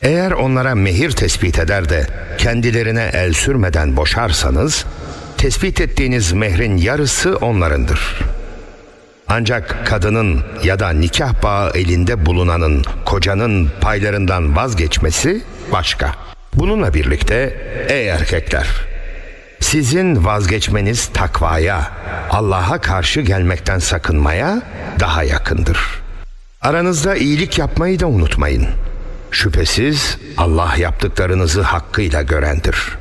Eğer onlara mehir tespit eder de kendilerine el sürmeden boşarsanız, tespit ettiğiniz mehrin yarısı onlarındır. Ancak kadının ya da nikah bağı elinde bulunanın kocanın paylarından vazgeçmesi başka. Bununla birlikte ey erkekler, sizin vazgeçmeniz takvaya, Allah'a karşı gelmekten sakınmaya daha yakındır. Aranızda iyilik yapmayı da unutmayın. Şüphesiz Allah yaptıklarınızı hakkıyla görendir.